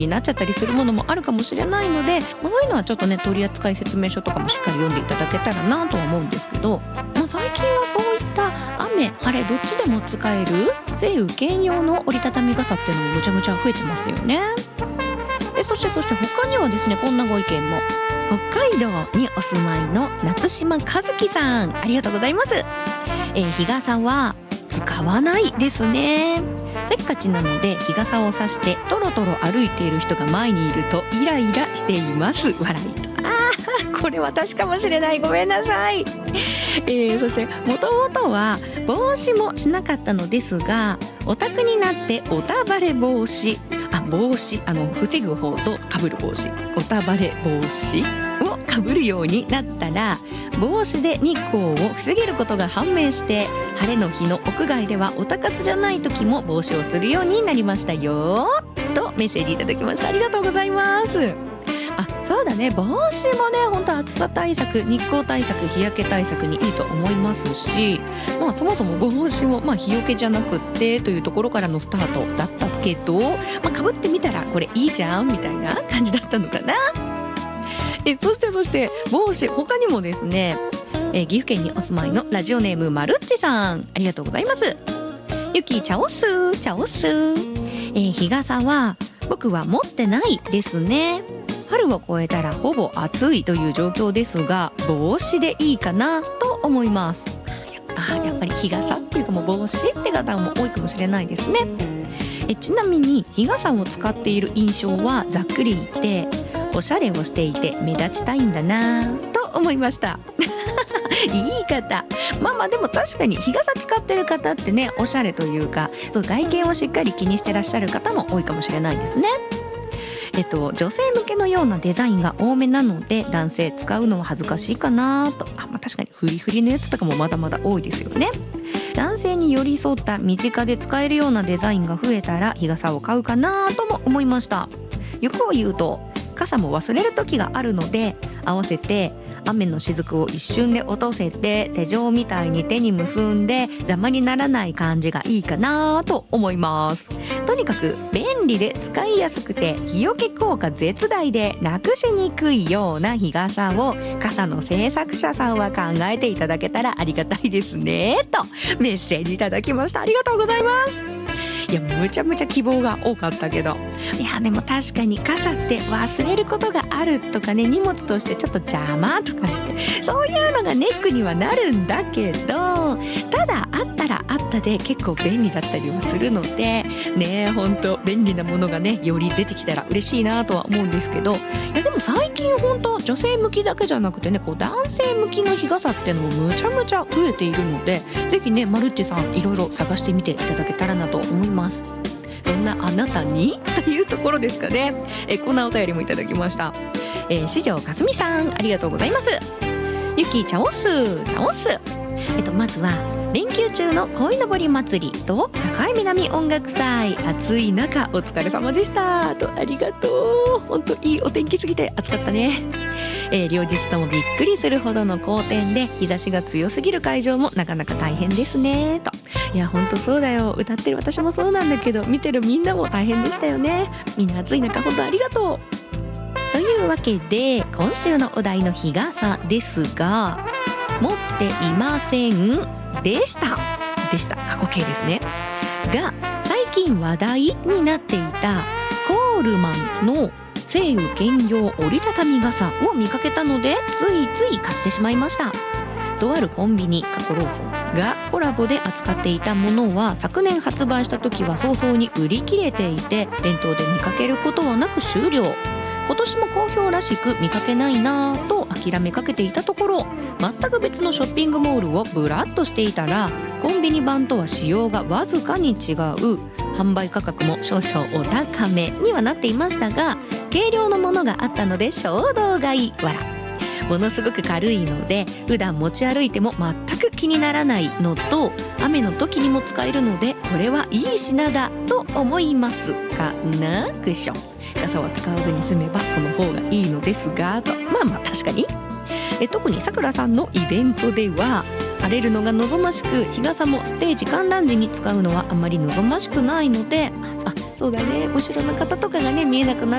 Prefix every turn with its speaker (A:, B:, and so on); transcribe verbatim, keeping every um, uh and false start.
A: になっちゃったりするものもあるかもしれないので、まあ、そういうのはちょっとね取扱説明書とかもしっかり読んでいただけたらなとは思うんですけど、まあ、最近はそういった雨晴れどっちでも使える晴雨兼用の折りたたみ傘っていうのもむちゃむちゃ増えてますよね。でそしてそして他にはですねこんなご意見も。北海道にお住まいの夏島和樹さん、ありがとうございます。えー、日傘は使わないですね。せっかちなので日傘を差してトロトロ歩いている人が前にいるとイライラしています。笑いと。あーこれ私かもしれない、ごめんなさい。えー、そしてもともとは帽子もしなかったのですが、オタクになっておたばれ帽子、あ帽子あの防ぐ方とかぶる帽子、おたばれ帽子をかぶるようになったら、帽子で日光を防げることが判明して、晴れの日の屋外ではオタ活じゃない時も帽子をするようになりましたよとメッセージいただきました。ありがとうございます。あ、そうだね、帽子もね本当暑さ対策、日光対策、日焼け対策にいいと思いますし、まあそもそも帽子もまあ日よけじゃなくってというところからのスタートだったけど、まあ、かぶってみたらこれいいじゃんみたいな感じだったのかな。えそしてそして帽子他にもですね、え岐阜県にお住まいのラジオネームまるっちさん、ありがとうございます。ゆきちゃおすちゃおす、えー、日傘は僕は持ってないですね。春を越えたらほぼ暑いという状況ですが、帽子でいいかなと思います。あやっぱり日傘っていうかもう帽子って方も多いかもしれないですね。えちなみに日傘を使っている印象はざっくり言っておしゃれをしていて目立ちたいんだなと思いました言い方、まあまあでも確かに日傘使ってる方ってねおしゃれというか、そう外見をしっかり気にしてらっしゃる方も多いかもしれないですね。えっと、女性向けのようなデザインが多めなので男性使うのは恥ずかしいかなと。あ、まあ、確かにフリフリのやつとかもまだまだ多いですよね。男性に寄り添った身近で使えるようなデザインが増えたら日傘を買うかなとも思いました。欲を言うと傘も忘れる時があるので、合わせて雨の雫を一瞬で落とせて手錠みたいに手に結んで邪魔にならない感じがいいかなと思います。とにかく便利で使いやすくて日よけ効果絶大でなくしにくいような日傘を傘の制作者さんは考えていただけたらありがたいですねとメッセージいただきました。ありがとうございます。いやむちゃむちゃ希望が多かったけど、いやでも確かに傘って忘れることがあるとかね、荷物としてちょっと邪魔とかね、そういうのがネックにはなるんだけど、ただあったらあったで結構便利だったりはするのでね、本当便利なものがねより出てきたら嬉しいなとは思うんですけど、いやでも最近本当女性向きだけじゃなくてね、こう男性向きの日傘っていうのもむちゃむちゃ増えているので、ぜひねまるっちさんいろいろ探してみていただけたらなと思います。そんなあなたにというところですかね。えこんなお便りもいただきました。えー、四条かすみさん、ありがとうございます。ゆきちゃおすちゃおす、えっとまずは連休中の鯉のぼり祭りと境南音楽祭、暑い中お疲れ様でしたと。ありがとう、本当いいお天気すぎて暑かったね。えー、両日ともびっくりするほどの好天で日差しが強すぎる会場もなかなか大変ですねと。いや本当そうだよ、歌ってる私もそうなんだけど見てるみんなも大変でしたよね。みんな暑い中本当ありがとう。というわけで今週のお題の日傘ですが、持っていませんでしたでした過去形ですねが、最近話題になっていたコールマンの晴雨兼用折りたたみ傘を見かけたのでついつい買ってしまいました。とあるコンビニ過去ローソンがコラボで扱っていたものは昨年発売した時は早々に売り切れていて、店頭で見かけることはなく終了。今年も好評らしく見かけないなぁと諦めかけていたところ、全く別のショッピングモールをブラッとしていたらコンビニ版とは仕様がわずかに違う、販売価格も少々お高めにはなっていましたが軽量のものがあったので衝動買い。わらものすごく軽いので普段持ち歩いても全く気にならないのと、雨の時にも使えるのでこれはいい品だと思いますかな。クッション傘は使わずに済めばその方がいいのですがと。まあまあ確かにえ特にさくらさんのイベントでは晴れるのが望ましく、日傘もステージ観覧時に使うのはあまり望ましくないので、あそうだね、後ろの方とかがね見えなくなっ